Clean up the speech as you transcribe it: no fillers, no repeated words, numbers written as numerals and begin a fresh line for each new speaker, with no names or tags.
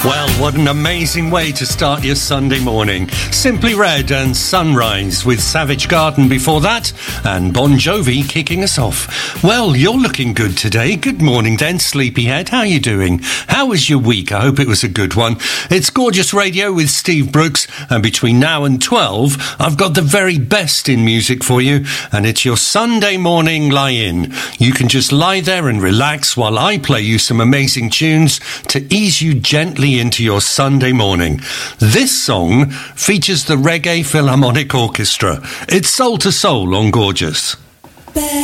Well, what an amazing way to start your Sunday morning. Simply Red and Sunrise with Savage Garden before that, and Bon Jovi kicking us off. Well, you're looking good today. Good morning then, Sleepyhead. How are you doing? How was your week? I hope it was a good one. It's Gorgeous Radio with Steve Brooks, and between now and 12, I've got the very best in music for you, and it's your Sunday morning lie-in. You can just lie there and relax while I play you some amazing tunes to ease you gently into your Sunday morning. This song features the Reggae Philharmonic Orchestra. It's Soul to Soul on Gorgeous.